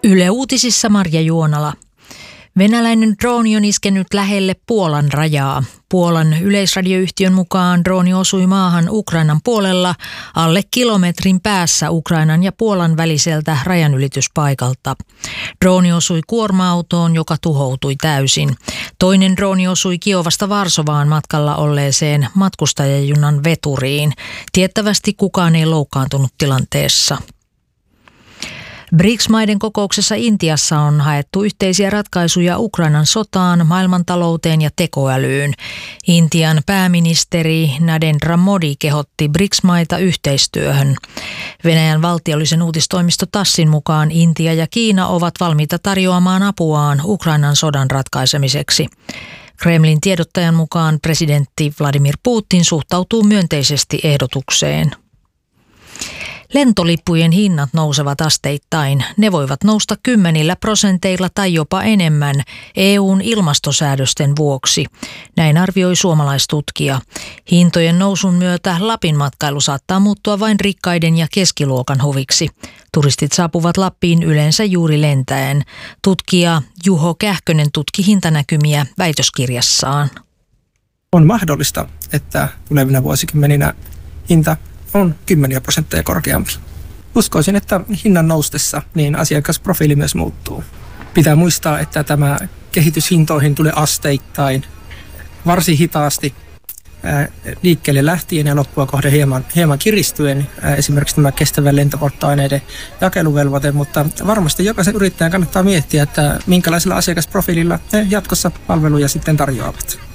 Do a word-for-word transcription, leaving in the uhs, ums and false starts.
Yle Uutisissa Marja Juonala. Venäläinen drooni on iskenyt lähelle Puolan rajaa. Puolan yleisradioyhtiön mukaan drooni osui maahan Ukrainan puolella alle kilometrin päässä Ukrainan ja Puolan väliseltä rajanylityspaikalta. Drooni osui kuorma-autoon, joka tuhoutui täysin. Toinen drooni osui Kiovasta Varsovaan matkalla olleeseen matkustajajunan veturiin. Tiettävästi kukaan ei loukkaantunut tilanteessa. B R I C S-maiden kokouksessa Intiassa on haettu yhteisiä ratkaisuja Ukrainan sotaan, maailmantalouteen ja tekoälyyn. Intian pääministeri Narendra Modi kehotti B R I C S-maita yhteistyöhön. Venäjän valtiollisen uutistoimisto Tassin mukaan Intia ja Kiina ovat valmiita tarjoamaan apuaan Ukrainan sodan ratkaisemiseksi. Kremlin tiedottajan mukaan presidentti Vladimir Putin suhtautuu myönteisesti ehdotukseen. Lentolippujen hinnat nousevat asteittain. Ne voivat nousta kymmenillä prosenteilla tai jopa enemmän E U:n ilmastosäädösten vuoksi. Näin arvioi suomalaistutkija. Hintojen nousun myötä Lapin matkailu saattaa muuttua vain rikkaiden ja keskiluokan huviksi. Turistit saapuvat Lappiin yleensä juuri lentäen. Tutkija Juho Kähkönen tutki hintanäkymiä väitöskirjassaan. On mahdollista, että tulevina vuosikymmeninä hinta on kymmeniä prosentteja korkeampi. Uskoisin, että hinnan noustessa niin asiakasprofiili myös muuttuu. Pitää muistaa, että tämä kehitys hintoihin tulee asteittain, varsin hitaasti ää, liikkeelle lähtien ja loppua kohden hieman, hieman kiristyen, ää, esimerkiksi tämä kestävän lentopolttoaineiden jakeluvelvoite, mutta varmasti jokaisen yrittäjän kannattaa miettiä, että minkälaisella asiakasprofiililla he jatkossa palveluja sitten tarjoavat.